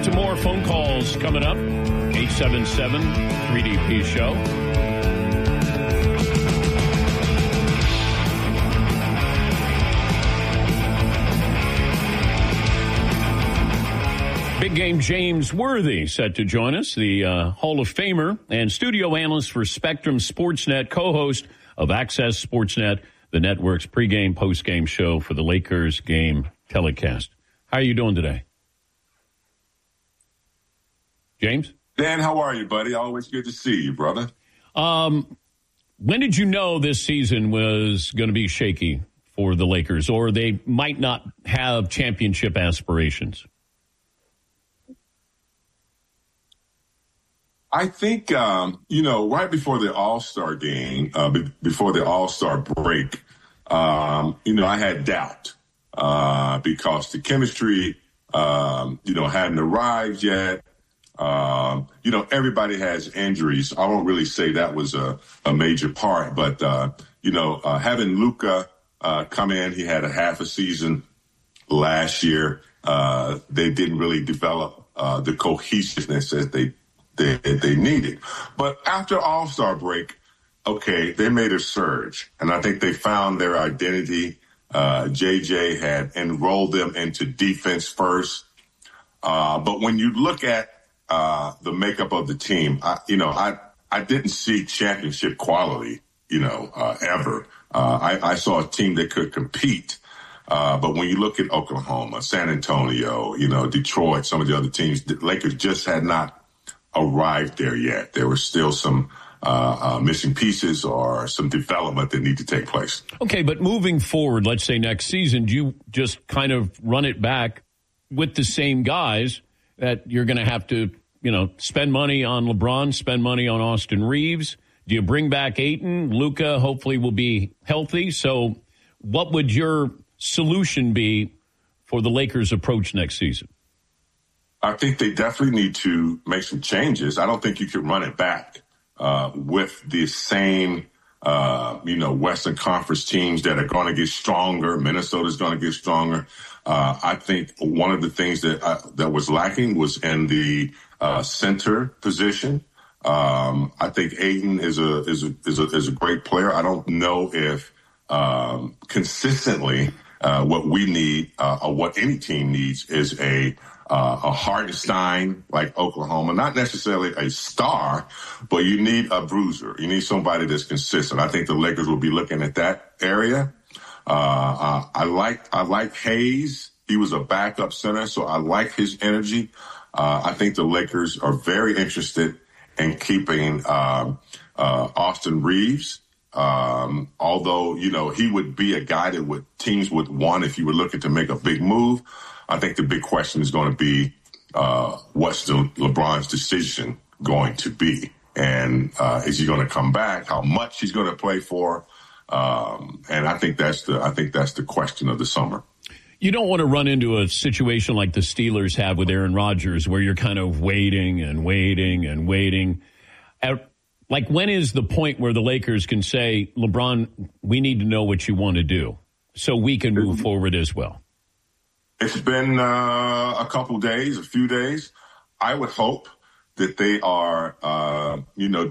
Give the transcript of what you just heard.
get to more phone calls coming up. 877-3DP Show. Big game James Worthy set to join us, the Hall of Famer and studio analyst for Spectrum Sportsnet, co-host of Access Sportsnet, the network's pregame, postgame show for the Lakers game telecast. How are you doing today? James? Dan, how are you, buddy? Always good to see you, brother. When did you know this season was going to be shaky for the Lakers, or they might not have championship aspirations? I think, right before the All-Star game, before the All-Star break, I had doubt because the chemistry, hadn't arrived yet. Everybody has injuries. I won't really say that was a major part, but, having Luka come in, he had a half a season last year. They didn't really develop the cohesiveness that they needed. But after All-Star break, they made a surge. And I think they found their identity. JJ had enrolled them into defense first. But when you look at the makeup of the team, I didn't see championship quality, ever. I saw a team that could compete. But when you look at Oklahoma, San Antonio, Detroit, some of the other teams, the Lakers just had not arrived there yet. There were still some missing pieces or some development that need to take place. Okay, but moving forward, let's say next season, do you just kind of run it back with the same guys that you're going to have to, spend money on LeBron, spend money on Austin Reeves? Do you bring back Ayton? Luka hopefully will be healthy. So what would your solution be for the Lakers' approach next season? I think they definitely need to make some changes. I don't think you can run it back with the same, Western Conference teams that are going to get stronger. Minnesota's going to get stronger. I think one of the things that was lacking was in the center position. I think Ayton is a great player. I don't know if consistently what we need or what any team needs is a Hartenstein like Oklahoma, not necessarily a star, but you need a bruiser. You need somebody that's consistent. I think the Lakers will be looking at that area. I like Hayes. He was a backup center, so I like his energy. I think the Lakers are very interested in keeping Austin Reeves. Although, he would be a guy that teams would want if you were looking to make a big move. I think the big question is going to be what's LeBron's decision going to be, and is he going to come back? How much he's going to play for? And I think that's the question of the summer. You don't want to run into a situation like the Steelers have with Aaron Rodgers, where you're kind of waiting and waiting and waiting. Like, when is the point where the Lakers can say, LeBron, we need to know what you want to do so we can move forward as well? It's been a few days. I would hope that they are,